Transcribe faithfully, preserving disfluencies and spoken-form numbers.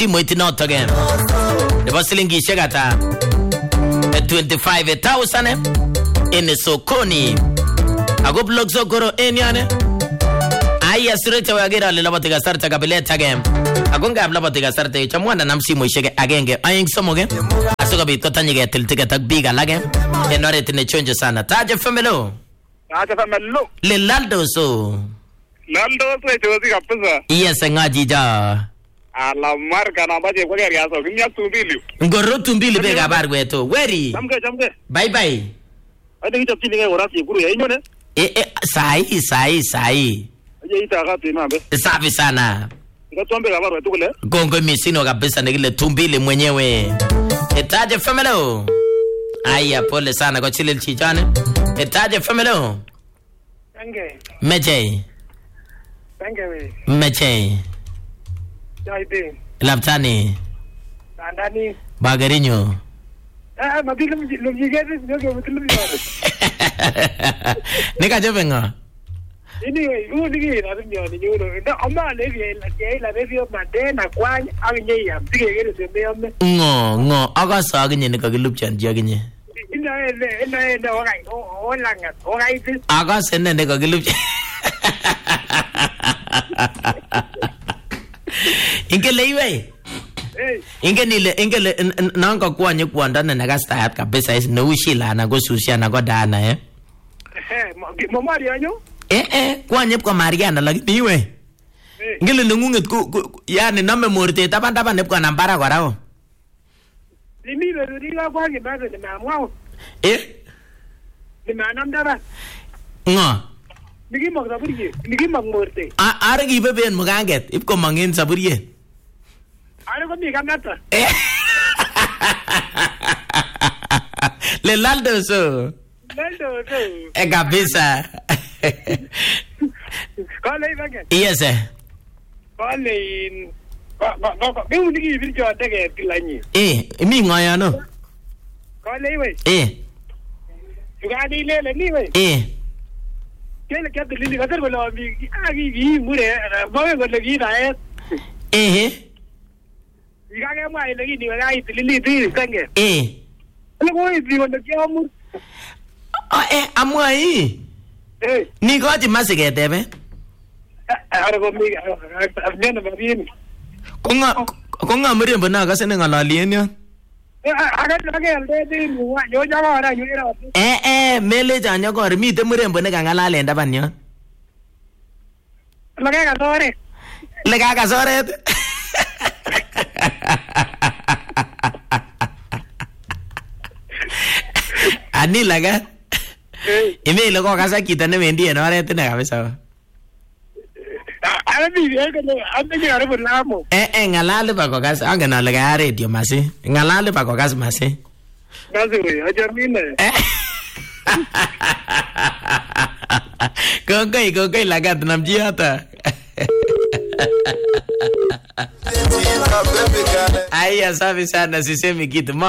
simoit noto gen nebo silingishek ata twenty-five thousand in sokoni ako blog sokoro eniane aya sirete wagira le labati gasarta kabileta gen ako ngab labati gasarta chamwana nam simoishek agenge ayin somoge asokabit kotanyige tiltiket ak biga lage en oret ne chonjo sana taje famelo taje famelo le laldo so laldo so jozi kapsa yes ngaji ja ala marka na baje kwa gari aso kimya tumbili ngoro tumbili bega bar weto weri jamge jamge bye bye ade kitu chini ngai orasi kuru ya nyone eh eh sai sai sai aje ita kati mambe safi sana ngatombe gabar wetu kule gongo misino kabisa nikile tumbili mwenyewe etaje famelo aya pole sana kwa chile chichane etaje famelo tange meje tange we meje Jaide. Laptani. Andani. Bagarinyo. Ah, mabili lumjigete nyoge mutulumi. Nika jovenga. Ini u digi na nyo ni yulo. Nda oma le vie la je la le vie mande na kwany aginye ya dige gere se me ome. Ngo ngo agasa aginye nika gilupchan ji aginye. Ina ene ina ene ogai o olanga ogai ti. Agasa ene nika gilupchan. Ingele iwe Inge nile ingele nanga kwanye kwandana na gastayat kabisa is no shila na go susia na go dana eh eh mo Mariano eh eh kwanye kwa Mariana lakini iwe ingele ngunget ku yani name morte taban taban ne kwa nambara kwa rao limi be rila kwa ni ba de na mwa eh ni manam daba ngo Niki mag saburiye, niki mag morte. Ah, are gibe ben muganget, ip ko mangin saburiye. Are ko mi kamata. Le laldo so. Laldo so. E kabisa. Kale ibaget. Yes eh. Kale in ba ba ba be uniki birjo atege tilanyi. Eh, mi ngoya no. Kale iwe. Eh. Sugadi lele ni we. Eh. Kele kete lili kater ko la mi agi gi mure ba ko le gi na eh. Eh. Iga ke ma ile gi ni ga i lili ti kange. Eh. Le ko i bi ko le ki amur. Ah eh amwai. Eh. Ni ko ti masike tebe. Are ko mi afnena ba bin. Konga konga mrembo na ka sene ngalalien yo. Eh aga aga elde ti mu wa yo ja ba ra yo era. Eh eh mele janya ko mi te mrembo ne ka ngalalen taban yo. Le ka sore. Le ka ka sore. Ani laga. Eh. Ime lo ko kasa kita ne mendi en oret ne kabisa. Ara bi ye ko ande ki ara bulamo. Eh eh ngalale ba ko kasa anga na laga radio masi. Ngalale ba ko kasa masi. Gazi we ajarmine. Kokai kokai laga tunam jiata. Aya safi sana sisemi kitu.